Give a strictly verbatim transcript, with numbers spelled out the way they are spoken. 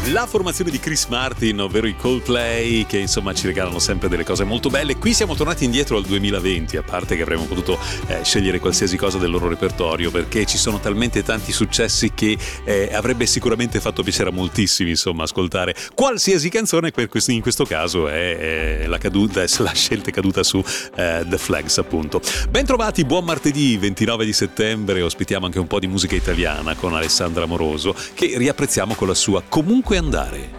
La formazione di Chris Martin, ovvero i Coldplay, che insomma ci regalano sempre delle cose molto belle. Qui siamo tornati indietro al duemilaventi, a parte che avremmo potuto eh, scegliere qualsiasi cosa del loro repertorio, perché ci sono talmente tanti successi che eh, avrebbe sicuramente fatto piacere a moltissimi, insomma, ascoltare qualsiasi canzone. Per questo, in questo caso è, è la, caduta, la scelta è caduta su eh, The Flags, appunto. Ben trovati, buon martedì ventinove di settembre. Ospitiamo anche un po' di musica italiana con Alessandra Moroso, che riapprezziamo con la sua Comunque Andare.